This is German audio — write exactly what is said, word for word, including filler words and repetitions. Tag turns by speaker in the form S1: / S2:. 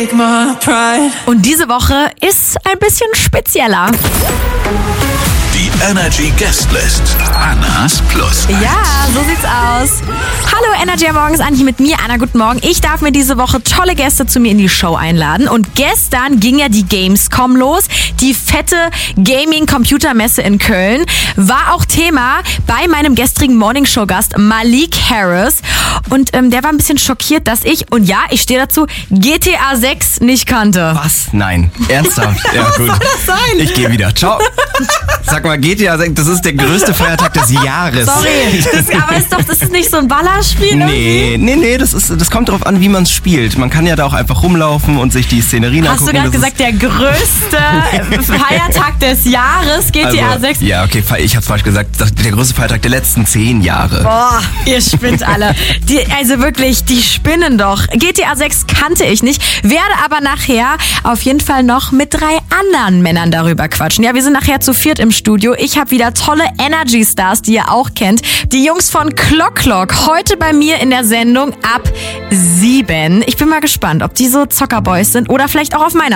S1: take my pride.
S2: Und diese Woche ist ein bisschen spezieller.
S3: Die Energy Guestlist. Annas Plus.
S2: Ja, so sieht's aus. Hallo Energy am Morgens, Anni mit mir. Anna, guten Morgen. Ich darf mir diese Woche tolle Gäste zu mir in die Show einladen. Und gestern ging ja die Gamescom los. Die fette Gaming-Computermesse in Köln. War auch Thema bei meinem gestrigen Morningshow-Gast Malik Harris. Und ähm, der war ein bisschen schockiert, dass ich, und ja, ich stehe dazu, G T A sechs nicht kannte.
S4: Was? Nein. Ernsthaft? Ja, gut.
S2: Was soll das sein?
S4: Ich gehe wieder. Ciao. Sag mal, G T A sechs, das ist der größte Feiertag des Jahres.
S2: Sorry, das, aber ist doch, das ist nicht so ein Ballerspiel?
S4: Nee, nee, nee, das, ist, das kommt darauf an, wie man es spielt. Man kann ja da auch einfach rumlaufen und sich die Szenerien
S2: Hast
S4: angucken.
S2: Hast du gerade gesagt, der größte Feiertag des Jahres, G T A sechs?
S4: Also, ja, okay, ich hab's falsch gesagt. Der größte Feiertag der letzten zehn Jahre.
S2: Boah, ihr spinnt alle. Die, also wirklich, die spinnen doch. G T A sechs kannte ich nicht, werde aber nachher auf jeden Fall noch mit drei anderen Männern darüber quatschen. Ja, wir sind nachher zu viert im Studio. Ich habe wieder tolle Energy Stars, die ihr auch kennt. Die Jungs von Clock Clock, heute bei mir in der Sendung ab sieben. Ich bin mal gespannt, ob die so Zockerboys sind oder vielleicht auch auf meiner